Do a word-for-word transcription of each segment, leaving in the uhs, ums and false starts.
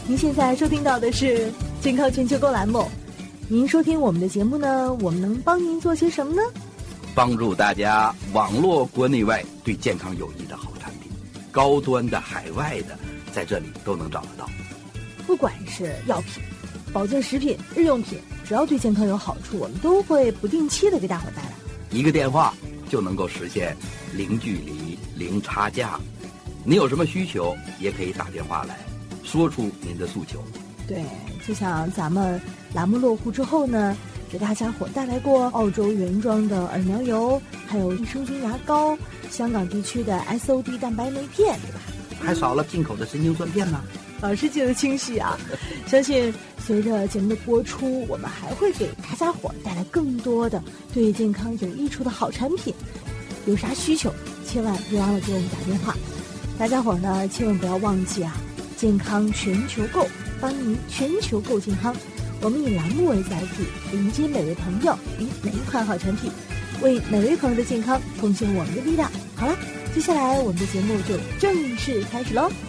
您现在收听到的是健康全球购栏目。您收听我们的节目呢，我们能帮您做些什么呢？ 帮助大家网络国内外对健康有益的好产品，高端的、海外的，在这里都能找得到。 不管是药品、保健食品、日用品，只要对健康有好处，我们都会不定期的给大伙带来。 一个电话就能够实现零距离、零差价。你有什么需求，也可以打电话来，说出您的诉求。 对，就像咱们栏目落户之后呢，给大家伙带来过澳洲原装的耳苗油，还有益生菌牙膏，香港地区的 S O D 蛋白酶片，对吧？ 还少了进口的神经酸片呢。 老师记得清晰啊！相信随着节目的播出，我们还会给大家伙带来更多的对健康有益处的好产品。有啥需求，千万别忘了给我们打电话。大家伙呢，千万不要忘记啊！健康全球购，帮您全球购健康。我们以栏目为载体，迎接每位朋友与每一款好产品，为每位朋友的健康奉献我们的力量。好了，接下来我们的节目就正式开始喽。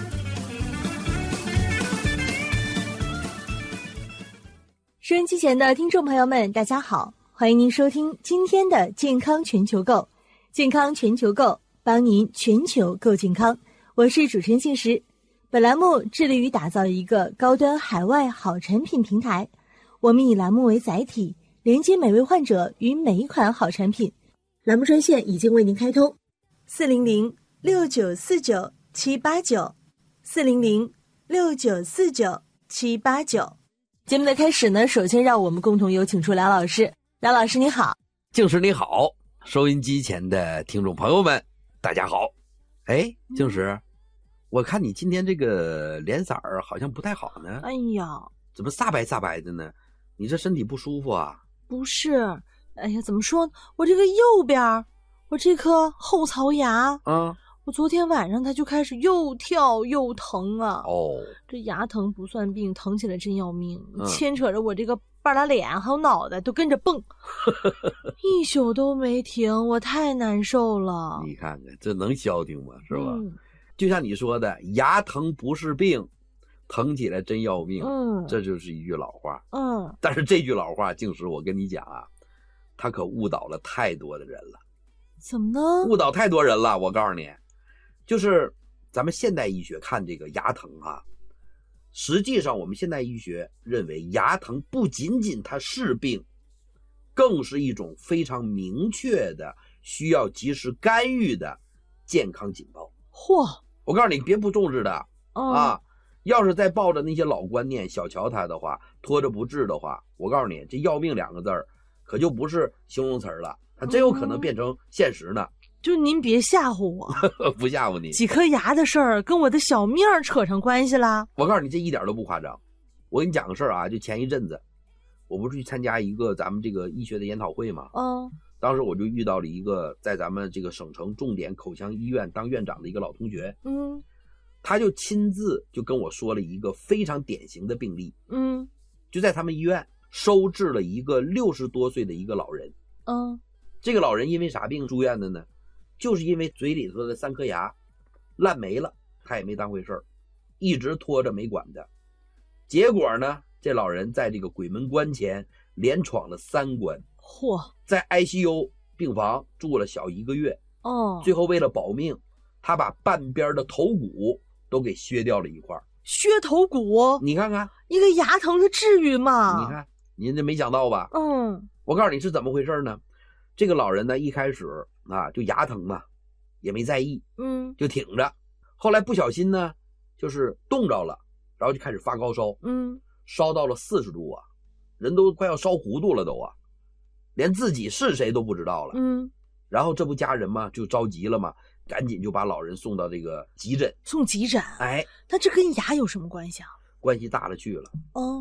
收音机前的听众朋友们，大家好，欢迎您收听今天的健康全球购。健康全球购，帮您全球购健康。我是主持人信实。本栏目致力于打造一个高端海外好产品平台，我们以栏目为载体，连接每位患者与每一款好产品。栏目专线已经为您开通，四零零六九四九七八九，四零零六九四九七八九。节目的开始呢，首先让我们共同有请出梁老师。梁老师你好。 静实你好，收音机前的听众朋友们大家好。哎，静实、嗯我看你今天这个脸色儿好像不太好呢。 哎呀， 怎么煞白煞白的呢？你这身体不舒服啊？ 不是，哎呀，怎么说呢？我这个右边，我这颗后槽牙， 啊， 我昨天晚上它就开始又跳又疼啊。 哦， 这牙疼不算病，疼起来真要命， 嗯、 牵扯着我这个半拉脸还有脑袋都跟着蹦，一宿都没停，我太难受了。 你看看这能消停吗？是吧？ 嗯， 就像你说的，牙疼不是病，疼起来真要命。 嗯， 这就是一句老话。 嗯， 但是这句老话，静实我跟你讲啊，他可误导了太多的人了。 怎么呢？ 误导太多人了。我告诉你，就是咱们现代医学看这个牙疼啊，实际上我们现代医学认为牙疼不仅仅它是病，更是一种非常明确的需要及时干预的健康警报。 嚯！ 我告诉你，别不重视的、 嗯、 啊！要是再抱着那些老观念小瞧它的话，拖着不治的话，我告诉你，这要命两个字儿可就不是形容词了，它真有可能变成现实呢。 嗯、就您别吓唬我， 不吓唬你。 几颗牙的事儿跟我的小命扯上关系啦？ 我告诉你，这一点都不夸张。我跟你讲个事儿啊，就前一阵子，我不是去参加一个咱们这个医学的研讨会吗？ 嗯。 当时我就遇到了一个在咱们这个省城重点口腔医院当院长的一个老同学， 嗯， 他就亲自就跟我说了一个非常典型的病例， 嗯， 就在他们医院收治了一个六十多岁的一个老人， 嗯， 这个老人因为啥病住院的呢？就是因为嘴里头的三颗牙烂没了，他也没当回事儿，一直拖着没管的，结果呢，这老人在这个鬼门关前连闯了三关。 嚯， 在 I C U 病房住了小一个月， 哦， 最后为了保命，他把半边的头骨都给削掉了一块。 削头骨？ 你看看， 一个牙疼它至于吗？ 你看，您这没想到吧？ 嗯， 我告诉你是怎么回事呢？这个老人呢，一开始啊就牙疼嘛，也没在意， 嗯， 就挺着。后来不小心呢，就是冻着了，然后就开始发高烧， 嗯， 烧到了四十度啊，人都快要烧糊涂了都啊。连自己是谁都不知道了， 嗯， 然后这不家人嘛就着急了嘛，赶紧就把老人送到这个急诊。 送急诊？ 哎， 那这跟牙有什么关系啊？ 关系大了去了。 哦。